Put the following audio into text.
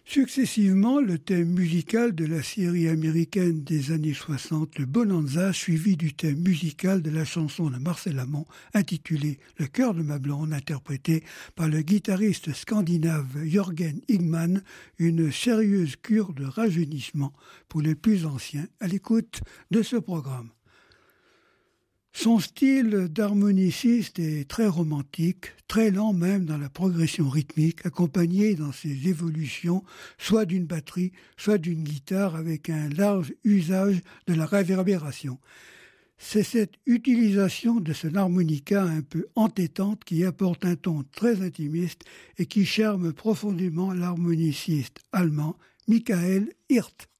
Successivement, le thème musical de la série américaine des années 60, le Bonanza, suivi du thème musical de la chanson de Marcel Amont, intitulée Le cœur de ma blonde, interprété par le guitariste scandinave Jørgen Higman, une sérieuse cure de rajeunissement pour les plus anciens à l'écoute de ce programme. Son style d'harmoniciste est très romantique, très lent même dans la progression rythmique, accompagné dans ses évolutions soit d'une batterie, soit d'une guitare avec un large usage de la réverbération. C'est cette utilisation de son harmonica un peu entêtante qui apporte un ton très intimiste et qui charme profondément l'harmoniciste allemand Michael Hirt.